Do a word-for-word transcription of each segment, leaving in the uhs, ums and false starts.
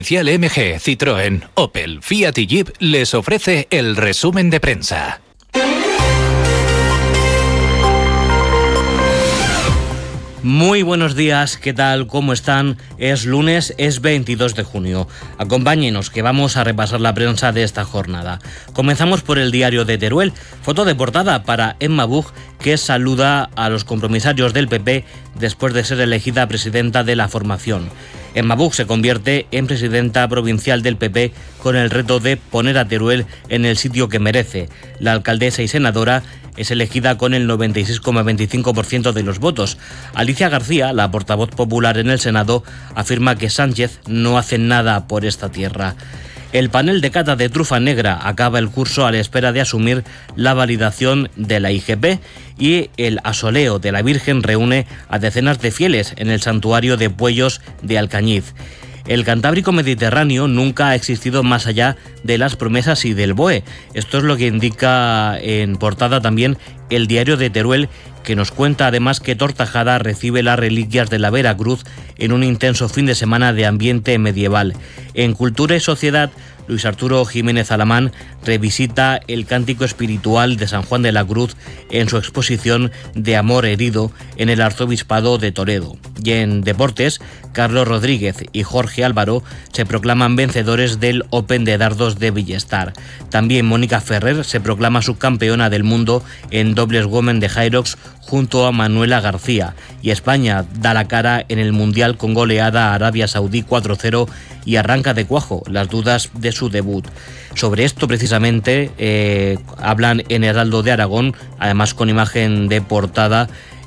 M G, Citroën, Opel, Fiat y Jeep les ofrece el resumen de prensa. Muy buenos días, ¿qué tal? ¿Cómo están? Es lunes, es veintidós de junio. Acompáñenos que vamos a repasar la prensa de esta jornada. Comenzamos por el diario de Teruel. Foto de portada para Emma Buch, que saluda a los compromisarios del P P después de ser elegida presidenta de la formación. Emma Buch se convierte en presidenta provincial del P P con el reto de poner a Teruel en el sitio que merece. La alcaldesa y senadora es elegida con el noventa y seis coma veinticinco por ciento de los votos. Alicia García, la portavoz popular en el Senado, afirma que Sánchez no hace nada por esta tierra. El panel de cata de trufa negra acaba el curso a la espera de asumir la validación de la I G P y el asoleo de la Virgen reúne a decenas de fieles en el santuario de Puellos de Alcañiz. El Cantábrico Mediterráneo nunca ha existido más allá de las promesas y del B O E. Esto es lo que indica en portada también el diario de Teruel, que nos cuenta además que Tortajada recibe las reliquias de la Veracruz en un intenso fin de semana de ambiente medieval. En Cultura y Sociedad, Luis Arturo Jiménez Alamán revisita el cántico espiritual de San Juan de la Cruz en su exposición de Amor herido en el Arzobispado de Toledo. Y en Deportes, Carlos Rodríguez y Jorge Álvaro se proclaman vencedores del Open de dardos de Billestar. También Mónica Ferrer se proclama subcampeona del mundo en dobles women de Hyrox junto a Manuela García, y España da la cara en el Mundial con goleada a Arabia Saudí cuatro cero y arranca de cuajo las dudas de su debut. Sobre esto precisamente eh, hablan en Heraldo de Aragón, además con imagen de portada,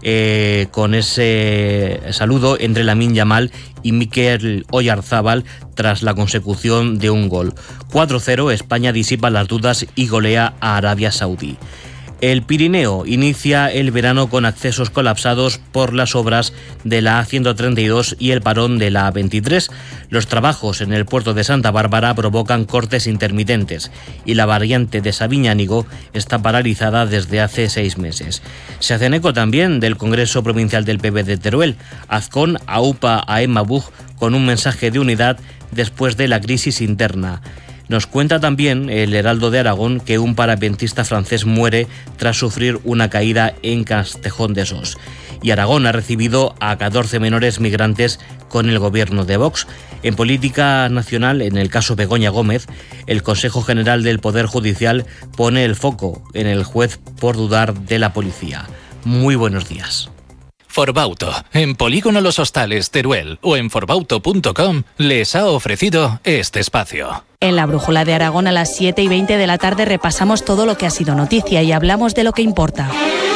eh, con ese saludo entre Lamine Yamal y Mikel Oyarzábal tras la consecución de un gol. cuatro cero, España disipa las dudas y golea a Arabia Saudí. El Pirineo inicia el verano con accesos colapsados por las obras de la A ciento treinta y dos y el parón de la A veintitrés. Los trabajos en el puerto de Santa Bárbara provocan cortes intermitentes y la variante de Sabiñánigo está paralizada desde hace seis meses. Se hacen eco también del Congreso Provincial del P P de Teruel. Azcón aupa a Emma Buch con un mensaje de unidad después de la crisis interna. Nos cuenta también el Heraldo de Aragón que un parapentista francés muere tras sufrir una caída en Castejón de Sos. Y Aragón ha recibido a catorce menores migrantes con el gobierno de Vox. En política nacional, en el caso Begoña Gómez, el Consejo General del Poder Judicial pone el foco en el juez por dudar de la policía. Muy buenos días. Forbauto, en Polígono Los Hostales, Teruel o en forbauto punto com les ha ofrecido este espacio. En la Brújula de Aragón a las siete y veinte de la tarde repasamos todo lo que ha sido noticia y hablamos de lo que importa.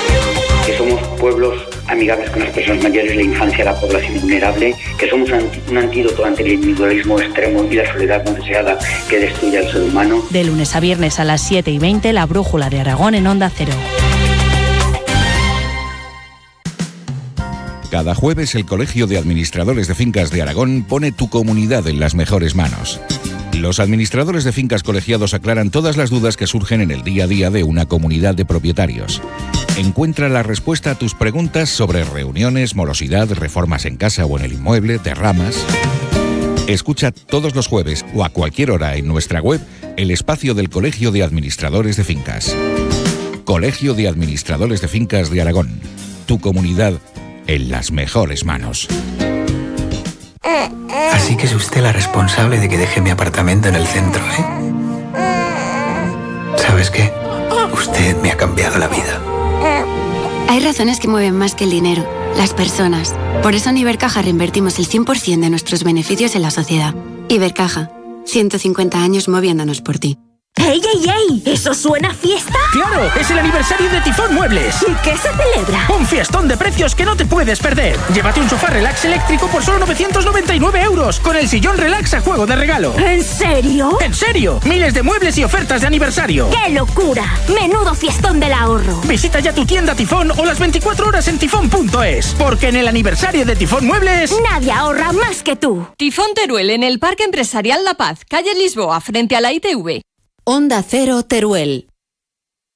Que somos pueblos amigables con las personas mayores, la infancia, la población vulnerable, que somos un antídoto ante el individualismo extremo y la soledad no deseada que destruye al ser humano. De lunes a viernes a las siete y veinte, la Brújula de Aragón en Onda Cero. Cada jueves el Colegio de Administradores de Fincas de Aragón pone tu comunidad en las mejores manos. Los administradores de fincas colegiados aclaran todas las dudas que surgen en el día a día de una comunidad de propietarios. Encuentra la respuesta a tus preguntas sobre reuniones, morosidad, reformas en casa o en el inmueble, derramas. Escucha todos los jueves o a cualquier hora en nuestra web el espacio del Colegio de Administradores de Fincas. Colegio de Administradores de Fincas de Aragón. Tu comunidad en las mejores manos. Así que es usted la responsable de que deje mi apartamento en el centro, ¿eh? ¿Sabes qué? Usted me ha cambiado la vida. Hay razones que mueven más que el dinero, las personas. Por eso en Ibercaja reinvertimos el cien por ciento de nuestros beneficios en la sociedad. Ibercaja, ciento cincuenta años moviéndonos por ti. ¡Ey, ey, ey! ¿Eso suena a fiesta? ¡Claro! ¡Es el aniversario de Tifón Muebles! ¿Y qué se celebra? ¡Un fiestón de precios que no te puedes perder! Llévate un sofá relax eléctrico por solo novecientos noventa y nueve euros, con el sillón relax a juego de regalo. ¿En serio? ¡En serio! Miles de muebles y ofertas de aniversario. ¡Qué locura! ¡Menudo fiestón del ahorro! Visita ya tu tienda Tifón o las veinticuatro horas en tifón punto es, porque en el aniversario de Tifón Muebles nadie ahorra más que tú. Tifón Teruel, en el Parque Empresarial La Paz, calle Lisboa, frente a la I T V. Onda Cero Teruel.